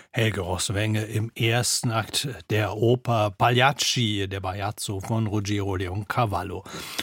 Helge Roßwenge im ersten Akt der Oper Pagliacci, der Bajazzo von Ruggiero Leoncavallo.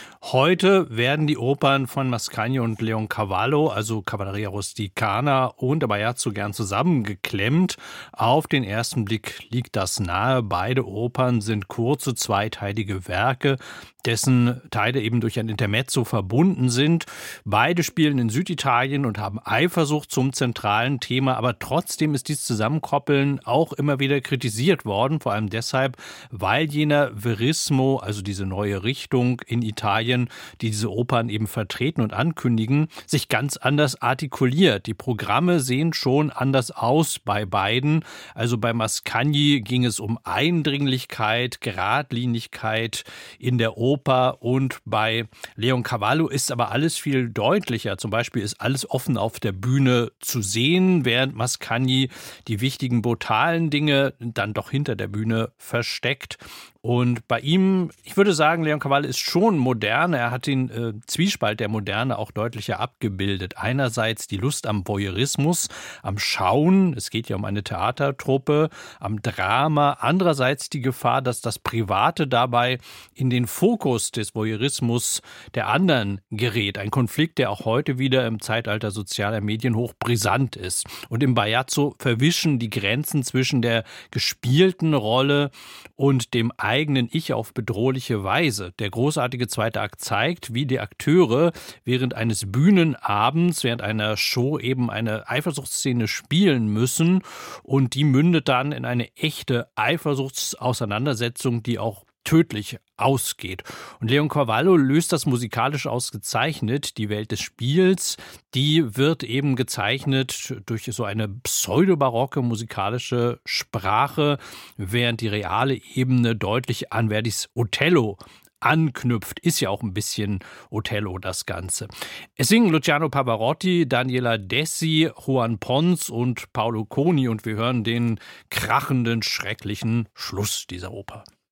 Heute werden die Opern von Mascagni und Leoncavallo, also Cavalleria Rusticana und der Bajazzo, gern zusammengeklemmt. Auf den ersten Blick liegt das nahe. Beide Opern sind kurze, zweiteilige Werke, dessen Teile eben durch ein Intermezzo verbunden sind. Beide spielen in Süditalien und haben Eifersucht zum zentralen Thema, aber trotzdem ist dieses Zusammenkoppeln auch immer wieder kritisiert worden, vor allem deshalb, weil jener Verismo, also diese neue Richtung in Italien, die diese Opern eben vertreten und ankündigen, sich ganz anders artikuliert. Die Programme sehen schon anders aus bei beiden. Also bei Mascagni ging es um Eindringlichkeit, Geradlinigkeit in der Oper, und bei Leoncavallo ist aber alles viel deutlicher. Zum Beispiel ist alles offen auf der Bühne zu sehen, während Mascagni die wichtigen brutalen Dinge dann doch hinter der Bühne versteckt. Und bei ihm, ich würde sagen, Leoncavallo ist schon modern. Er hat den Zwiespalt der Moderne auch deutlicher abgebildet. Einerseits die Lust am Voyeurismus, am Schauen, es geht ja um eine Theatertruppe, am Drama. Andererseits die Gefahr, dass das Private dabei in den Fokus des Voyeurismus der anderen gerät. Ein Konflikt, der auch heute wieder im Zeitalter sozialer Medien hochbrisant ist. Und im Bajazzo verwischen die Grenzen zwischen der gespielten Rolle und dem eigenen Ich auf bedrohliche Weise. Der großartige zweite Akt zeigt, wie die Akteure während eines Bühnenabends, während einer Show eben eine Eifersuchtsszene spielen müssen, und die mündet dann in eine echte Eifersuchtsauseinandersetzung, die auch tödlich ausgeht. Und Leoncavallo löst das musikalisch ausgezeichnet. Die Welt des Spiels, die wird eben gezeichnet durch so eine pseudobarocke musikalische Sprache, während die reale Ebene deutlich an Verdis Othello anknüpft. Ist ja auch ein bisschen Othello das Ganze. Es singen Luciano Pavarotti, Daniela Dessi, Juan Pons und Paolo Coni, und wir hören den krachenden, schrecklichen Schluss dieser Oper.